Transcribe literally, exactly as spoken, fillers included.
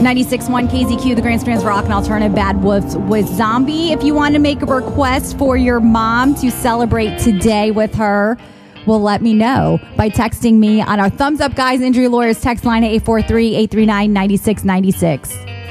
ninety-six point one K Z Q, the Grand Strands Rock and Alternative Bad Wolves with Zombie. If you want to make a request for your mom to celebrate today with her, well, let me know by texting me on our Thumbs Up Guys Injury Lawyers text line at eight four three, eight three nine, nine six nine six.